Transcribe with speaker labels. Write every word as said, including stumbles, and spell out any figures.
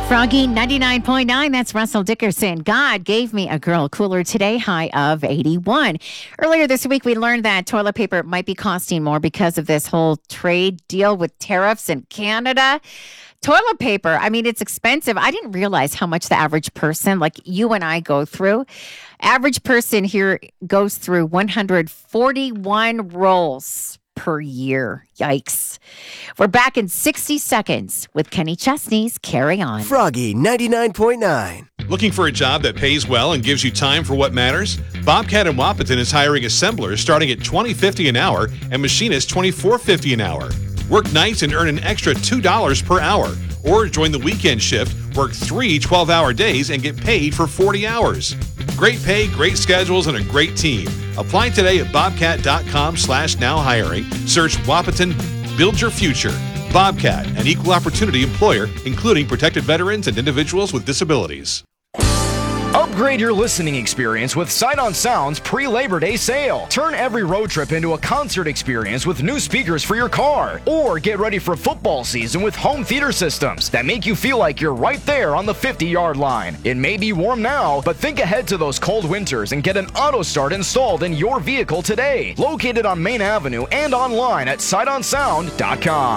Speaker 1: Froggy ninety-nine point nine, that's Russell Dickerson. God gave me a girl. Cooler today, high of eighty-one. Earlier this week, we learned that toilet paper might be costing more because of this whole trade deal with tariffs in Canada. Toilet paper, I mean, it's expensive. I didn't realize how much the average person, like you and I, go through. Average person here goes through one hundred forty-one rolls per year. Yikes. We're back in sixty seconds with Kenny Chesney's Carry On.
Speaker 2: Froggy ninety-nine point nine.
Speaker 3: Looking for a job that pays well and gives you time for what matters? Bobcat in Wahpeton is hiring assemblers starting at twenty fifty an hour and machinists twenty-four fifty an hour. Work nights and earn an extra two dollars per hour. Or join the weekend shift, work three twelve-hour days, and get paid for forty hours. Great pay, great schedules, and a great team. Apply today at bobcat.com slash now hiring. Search Wahpeton, build your future. Bobcat, an equal opportunity employer, including protected veterans and individuals with disabilities.
Speaker 4: Upgrade your listening experience with Sight on Sound's pre-Labor Day sale. Turn every road trip into a concert experience with new speakers for your car. Or get ready for football season with home theater systems that make you feel like you're right there on the fifty-yard line. It may be warm now, but think ahead to those cold winters and get an auto start installed in your vehicle today. Located on Main Avenue and online at sight on sound dot com.